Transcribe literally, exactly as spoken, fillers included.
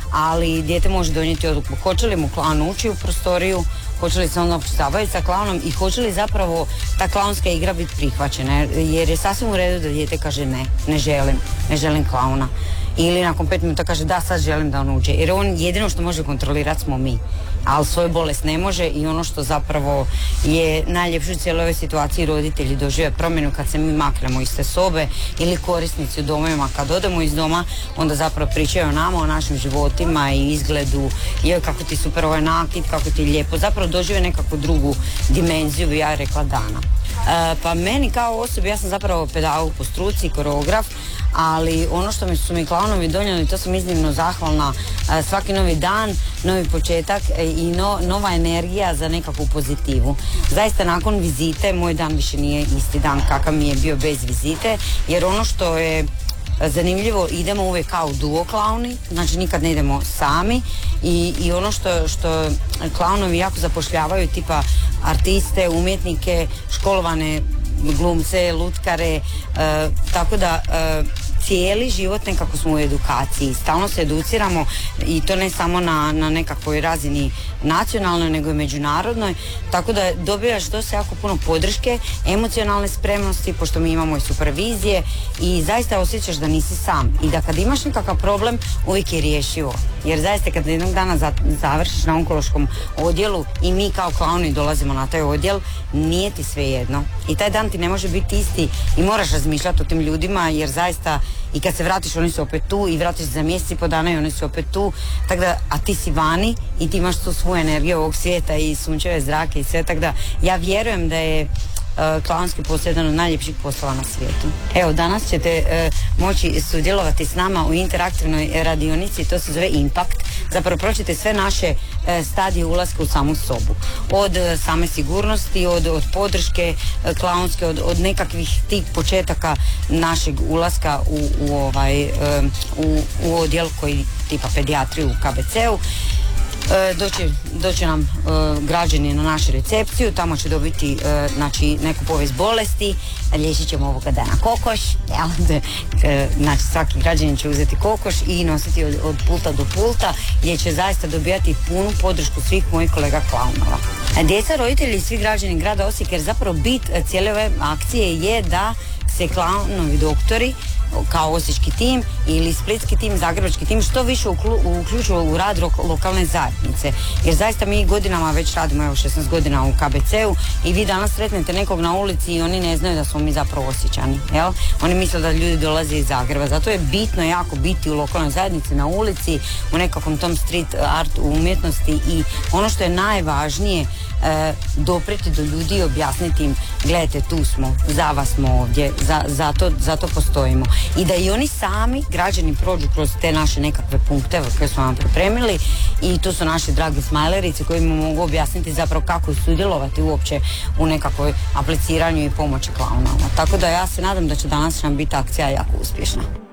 ali dijete može donijeti odluku hoće li mu klaun ući u prostoriju, hoće li se on uopće zabaviti sa klaunom i hoće li zapravo ta klaunska igra biti prihvaćena, jer je sasvim u redu da dijete kaže ne, ne želim, ne želim klauna. Ili nakon pet minuta kaže da, sad želim da on uđe. Jer on jedino što može kontrolirati smo mi. Ali svoju bolest ne može i ono što zapravo je najljepše u cijeloj ovoj situaciji, roditelji dožive promjenu kad se mi maknemo iz te sobe ili korisnici u domovima kad odemo iz doma, onda zapravo pričaju o nama, o našim životima i izgledu, joj kako ti super ovaj nakit, kako ti je lijepo, zapravo dožive nekakvu drugu dimenziju, bi ja rekla, dana. E, pa meni kao osobi, ja sam zapravo pedagog po struci, koreograf, ali ono što mi su mi klaunovi donijeli, to sam iznimno zahvalna. E, svaki novi dan, novi početak i no, nova energija za nekakvu pozitivu. Zaista nakon vizite moj dan više nije isti dan kakav mi je bio bez vizite, jer ono što je zanimljivo, idemo uvijek kao duo klauni, znači nikad ne idemo sami i, i ono što, što klaunovi jako zapošljavaju tipa artiste, umjetnike, školovane glumce, lutkare, e, tako da e, cijeli život nekako smo u edukaciji, stalno se educiramo i to ne samo na, na nekakvoj razini nacionalnoj nego i međunarodnoj, tako da dobivaš dosta jako puno podrške, emocionalne spremnosti, pošto mi imamo i supervizije i zaista osjećaš da nisi sam i da kad imaš nekakav problem uvijek je rješivo, jer zaista kad jednog dana završiš na onkološkom odjelu i mi kao klauni dolazimo na taj odjel, nije ti sve jedno i taj dan ti ne može biti isti i moraš razmišljati o tim ljudima, jer zaista i kad se vratiš oni su opet tu i vratiš za mjesec i po dana i oni su opet tu, tako da, a ti si vani i ti imaš tu svoju energiju ovog svijeta i sunčeve zrake i sve, tako da ja vjerujem da je uh, klaunski posao jedan od najljepših poslova na svijetu. Evo, danas ćete uh, moći sudjelovati s nama u interaktivnoj radionici, to se zove Impact. Zapravo proćete sve naše uh, stadije ulaska u samu sobu. Od uh, same sigurnosti, od, od podrške uh, klaunske, od, od nekakvih tih početaka našeg ulaska u, u, ovaj, um, u, u odjel koji tipa pedijatriju u K B C-u. E, doći, doći nam e, građani na našu recepciju, tamo će dobiti e, znači, neku povijest bolesti, liječit ćemo ovoga dana kokoš, jel? E, znači svaki građanin će uzeti kokoš i nositi od, od pulta do pulta, gdje će zaista dobijati punu podršku svih mojih kolega klaunova. E, djeca, roditelji i svi građani grada Osijeka, jer zapravo bit cijele ove akcije je da se klaunovi doktori kao osječki tim ili splitski tim, zagrebački tim što više uključuju u rad lokalne zajednice. Jer zaista mi godinama već radimo, evo šesnaest godina u K B C-u i vi danas sretnete nekog na ulici i oni ne znaju da smo mi zapravo Osječani. Jel? Oni misle da ljudi dolaze iz Zagreba. Zato je bitno jako biti u lokalnoj zajednici, na ulici, u nekakvom tom street art umjetnosti i ono što je najvažnije, E, dopreti do ljudi i objasniti im, gledajte, tu smo, za vas smo ovdje, za, zato, zato postojimo. I da i oni sami, građani, prođu kroz te naše nekakve punkteve koje smo vam pripremili i tu su naši dragi smajlerici koji mu mogu objasniti zapravo kako sudjelovati uopće u nekakvoj apliciranju i pomoći klaunama. Tako da ja se nadam da će danas nam biti akcija jako uspješna.